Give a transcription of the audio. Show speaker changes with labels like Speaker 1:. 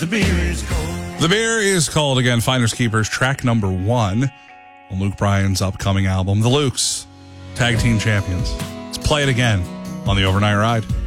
Speaker 1: The beer is cold.
Speaker 2: The Beer is Cold again. Finders Keepers, track number 1 on Luke Bryan's upcoming album, The Lukes, Tag Team Champions. Let's play it again on the Overnight Ride.